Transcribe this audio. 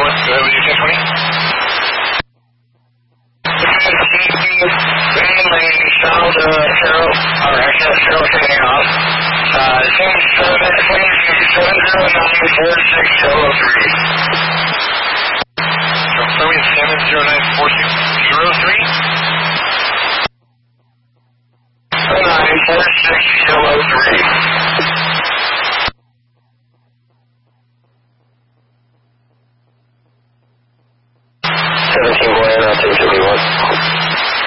What do you think, 20? Mainly south of Cheryl, or actually Cheryl taking off. Seems 7094603.